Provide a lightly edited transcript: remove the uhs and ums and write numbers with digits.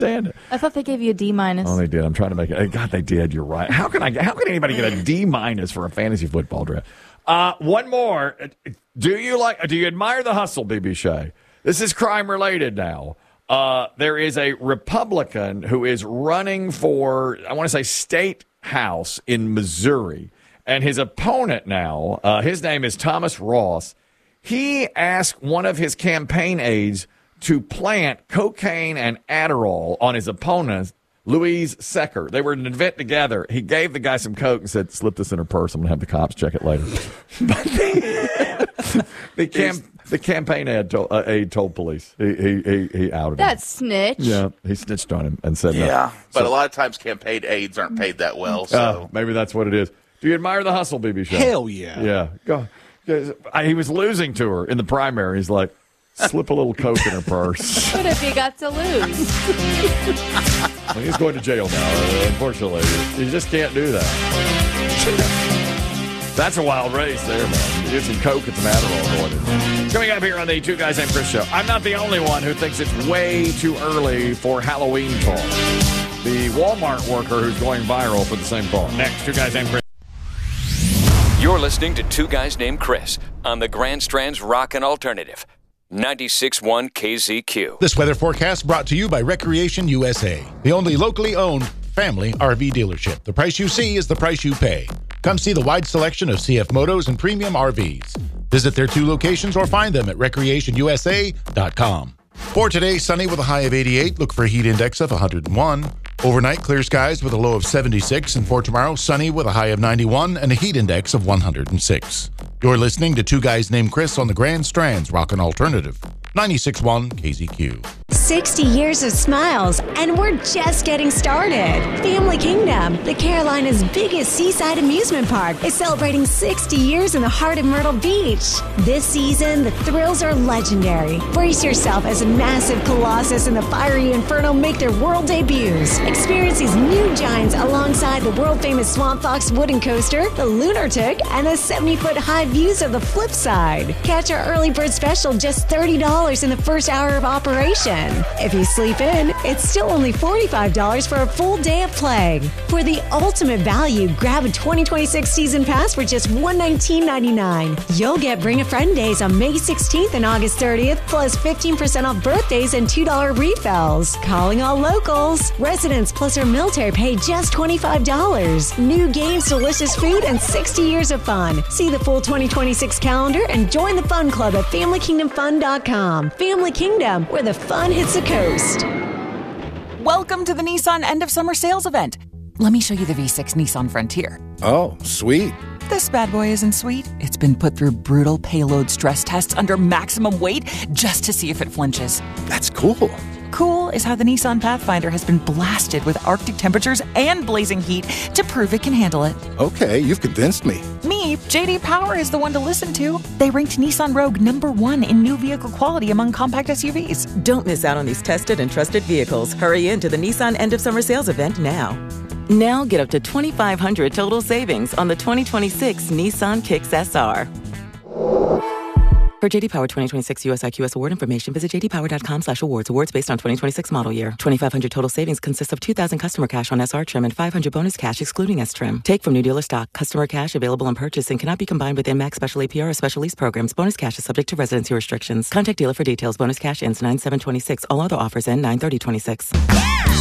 understand it. I thought they gave you a D-. Oh, they did. I'm trying to make it. God, they did. You're right. How can anybody get a D- for a fantasy football draft? One more. Do you admire the hustle, BB Shea? This is crime related now. There is a Republican who is running for, I want to say, state house in Missouri. And his opponent now, his name is Thomas Ross. He asked one of his campaign aides to plant cocaine and Adderall on his opponent, Louise Secker. They were in an event together. He gave the guy some coke and said, slip this in her purse. I'm going to have the cops check it later. But the campaign aide told police. He outed him. That's snitch. Yeah, he snitched on him and said no. Yeah, but a lot of times campaign aides aren't paid that well. So maybe that's what it is. Do you admire the hustle, BB Shea? Hell yeah. Yeah. Go. He was losing to her in the primary. He's like, slip a little coke in her purse. What if you got to lose? Well, he's going to jail now, unfortunately. You just can't do that. That's a wild race there, man. You get some coke and some Adderall going in. Coming up here on the Two Guys Named Chris show. I'm not the only one who thinks it's way too early for Halloween talk. The Walmart worker who's going viral for the same talk. Next, Two Guys Named Chris. You're listening to Two Guys Named Chris on the Grand Strand's Rockin' Alternative, 96.1 KZQ. This weather forecast brought to you by Recreation USA, the only locally owned family RV dealership. The price you see is the price you pay. Come see the wide selection of CF Motos and premium RVs. Visit their 2 locations or find them at recreationusa.com. For today, sunny with a high of 88. Look for a heat index of 101. Overnight, clear skies with a low of 76. And for tomorrow, sunny with a high of 91 and a heat index of 106. You're listening to Two Guys Named Chris on the Grand Strand's Rockin' Alternative, 96.1 KZQ. 60 years of smiles, and we're just getting started. Family Kingdom, the Carolinas' biggest seaside amusement park, is celebrating 60 years in the heart of Myrtle Beach. This season, the thrills are legendary. Brace yourself as a massive colossus and the fiery inferno make their world debuts. Experience these new giants alongside the world-famous Swamp Fox wooden coaster, the Lunar Tick, and the 70-foot high views of the flip side. Catch our early bird special just $30 in the first hour of operation. If you sleep in, it's still only $45 for a full day of play. For the ultimate value, grab a 2026 season pass for just $119.99. You'll get Bring a Friend days on May 16th and August 30th, plus 15% off birthdays and $2 refills. Calling all locals. Residents plus our military pay just $25. New games, delicious food, and 60 years of fun. See the full 2026 calendar and join the fun club at FamilyKingdomFun.com. Family Kingdom, where the fun hits the coast. Welcome to the Nissan End of Summer Sales Event. Let me show you the V6 Nissan Frontier. Oh, sweet. This bad boy isn't sweet. It's been put through brutal payload stress tests under maximum weight just to see if it flinches. That's cool. Cool is how the Nissan Pathfinder has been blasted with Arctic temperatures and blazing heat to prove it can handle it. Okay, you've convinced me. Me, J.D. Power is the one to listen to. They ranked Nissan Rogue #1 in new vehicle quality among compact SUVs. Don't miss out on these tested and trusted vehicles. Hurry into the Nissan End of Summer Sales Event now. Now get up to $2,500 total savings on the 2026 Nissan Kicks SR. For J.D. Power 2026 US IQS award information, visit jdpower.com/awards. Awards based on 2026 model year. $2,500 total savings consists of $2,000 customer cash on SR trim and $500 bonus cash excluding S trim. Take from new dealer stock. Customer cash available on purchase and cannot be combined with MAX special APR or special lease programs. Bonus cash is subject to residency restrictions. Contact dealer for details. Bonus cash ends 9/7/26. All other offers end 9/30/26.